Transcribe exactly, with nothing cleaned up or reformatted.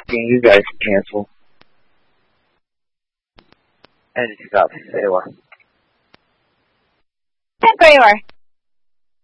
asking you guys to cancel. And you got Sailor. Temporary.